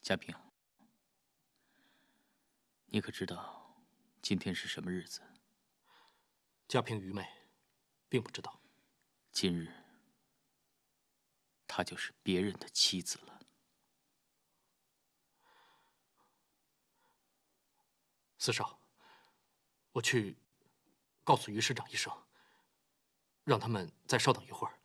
嘉平，你可知道今天是什么日子？ 嘉平愚昧，并不知道。 今日，她就是别人的妻子了。 四少，我去告诉于师长一声，让他们再稍等一会儿。